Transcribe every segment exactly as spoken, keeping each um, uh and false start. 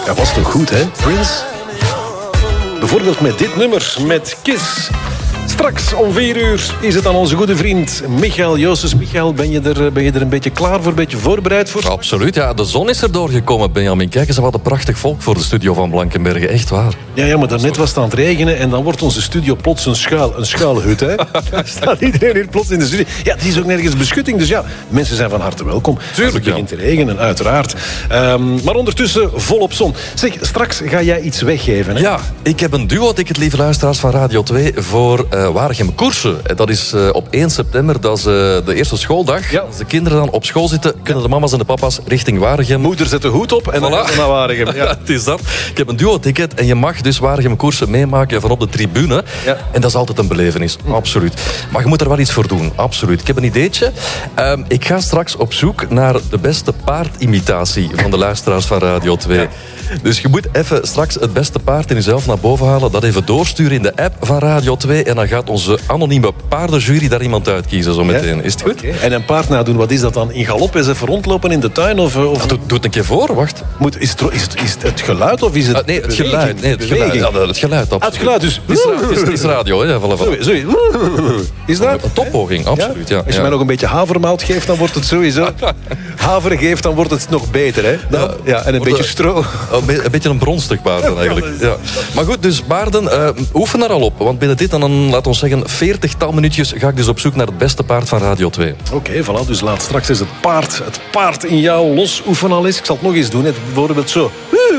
Dat was toch goed, hè, Prince? Bijvoorbeeld met dit nummer, met Kiss. Straks om vier uur is het aan onze goede vriend Michael Joostes. Michael, ben je, er, ben je er een beetje klaar voor, een beetje voorbereid voor? Absoluut, ja. De zon is er doorgekomen, Benjamin. Kijk eens, wat een prachtig volk voor de studio van Blankenberge. Echt waar. Ja, ja, maar daarnet was het aan het regenen en dan wordt onze studio plots een, schuil, een schuilhut. Hè? Staat iedereen hier plots in de studio. Ja, die is ook nergens beschutting, dus ja, mensen zijn van harte welkom. Tuurlijk, het begint te regenen, uiteraard. Um, maar ondertussen volop zon. Zeg, straks ga jij iets weggeven, hè? Ja, ik heb een duo-ticket, lieve luisteraars van Radio twee, voor uh, Waregem Koersen. Dat is uh, op één september, dat is uh, de eerste schooldag. Ja. Als de kinderen dan op school zitten, kunnen de mama's en de papa's richting Waregem. Moeder zet de hoed op en voilà. Dan gaan ze naar Waregem. Ja. Het is dat. Ik heb een duo-ticket en je mag dus Waregem Koersen meemaken van op de tribune. Ja. En dat is altijd een belevenis, hm. absoluut. Maar je moet er wel iets voor doen, absoluut. Ik heb een ideetje. Um, ik ga straks op zoek naar de beste paardimitatie van de luisteraars van Radio twee. Ja. Dus je moet even straks het beste paard in jezelf naar boven halen, dat even doorsturen in de app van Radio twee en dan gaat onze anonieme paardenjury daar iemand uitkiezen zo meteen. Ja? Is het goed? Okay. En een paard nadoen, wat is dat dan? In galop eens even rondlopen in de tuin? Of, of... Ja, doe, doe het een keer voor, wacht. Moet, is, het, is, het, is het het geluid of is het... Uh, nee, het geluid. Nee, het geluid. Ja, het geluid, absoluut. Het geluid, dus... Het is, het is, het is radio, hè. Voilà, voilà. Sorry, is dat? Een toppoging, absoluut, ja. ja. Als je ja. mij nog een beetje havermout geeft, dan wordt het sowieso... Haver geeft, dan wordt het nog beter, hè? Dan, ja. ja, en een beetje stro. Een beetje een bronstig paard dan eigenlijk. Ja. Maar goed, dus paarden, uh, oefen er al op. Want binnen dit en dan, laat ons zeggen, veertigtal minuutjes ga ik dus op zoek naar het beste paard van Radio twee. Oké, okay, voilà. Dus laat straks eens het paard, het paard in jou los oefenen al eens. Ik zal het nog eens doen. Hè. Bijvoorbeeld zo.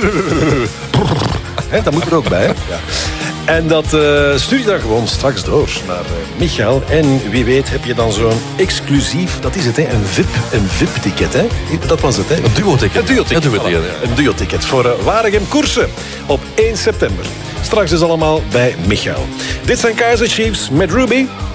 He, dat moet er ook bij, hè? Ja. En dat uh, stuur je dan gewoon straks door naar uh, Michael. En wie weet heb je dan zo'n exclusief, dat is het, hè? Een V I P, een V I P-ticket, hè? Dat was het, hè? Een duo-ticket. Een duo-ticket, een duo-ticket, voilà. ja. Een duo-ticket voor uh, Waregem Koersen op één september. Straks is allemaal bij Michael. Dit zijn Kaiser Chiefs met Ruby.